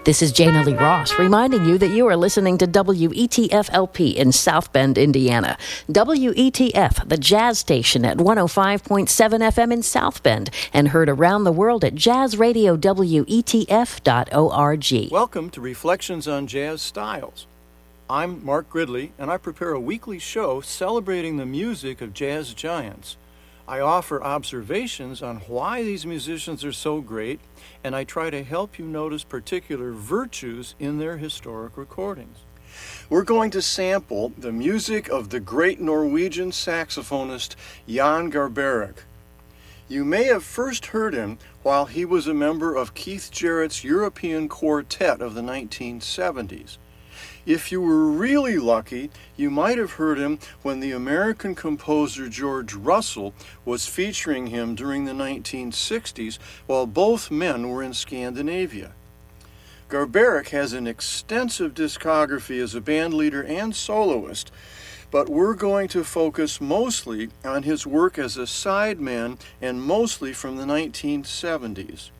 This is Jana Lee Ross reminding you that you are listening to WETF-LP in South Bend, Indiana. WETF, the jazz station at 105.7 FM in South Bend, and heard around the world at jazzradiowetf.org. Welcome to Reflections on Jazz Styles. I'm Mark Gridley, and I prepare a weekly show celebrating the music of jazz giants. I offer observations on why these musicians are so great, and I try to help you notice particular virtues in their historic recordings. We're going to sample the music of the great Norwegian saxophonist Jan Garbarek. You may have first heard him while he was a member of Keith Jarrett's European Quartet of the 1970s. If you were really lucky, you might have heard him when the American composer George Russell was featuring him during the 1960s while both men were in Scandinavia. Garbarek has an extensive discography as a bandleader and soloist, but we're going to focus mostly on his work as a sideman and mostly from the 1970s.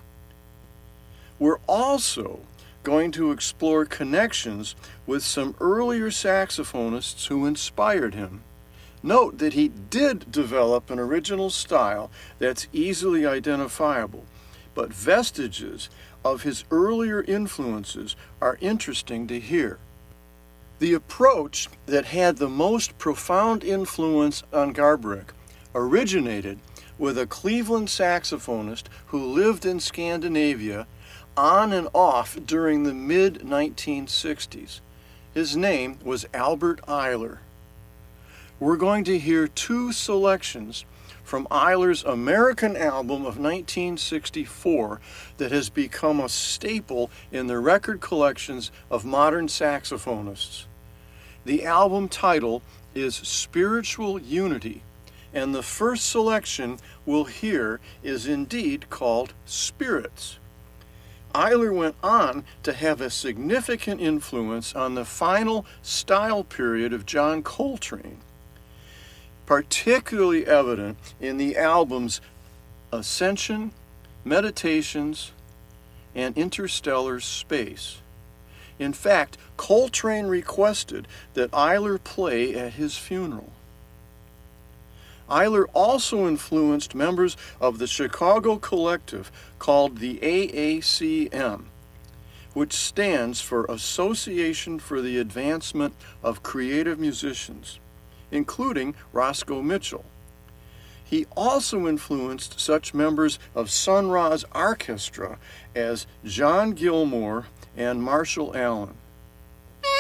We're also going to explore connections with some earlier saxophonists who inspired him. Note that he did develop an original style that's easily identifiable, but vestiges of his earlier influences are interesting to hear. The approach that had the most profound influence on Garbarek originated with a Cleveland saxophonist who lived in Scandinavia on and off during the mid-1960s. His name was Albert Ayler. We're going to hear two selections from Ayler's American album of 1964 that has become a staple in the record collections of modern saxophonists. The album title is Spiritual Unity, and the first selection we'll hear is indeed called Spirits. Ayler went on to have a significant influence on the final style period of John Coltrane, particularly evident in the albums Ascension, Meditations, and Interstellar Space. In fact, Coltrane requested that Ayler play at his funeral. Ayler also influenced members of the Chicago collective called the AACM, which stands for Association for the Advancement of Creative Musicians, including Roscoe Mitchell. He also influenced such members of Sun Ra's orchestra as John Gilmore and Marshall Allen.